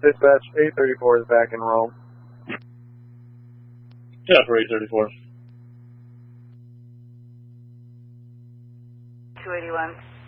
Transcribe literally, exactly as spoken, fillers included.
Dispatch, eight thirty-four is back in Rome. Yeah, for eight thirty-four. two eighty-one.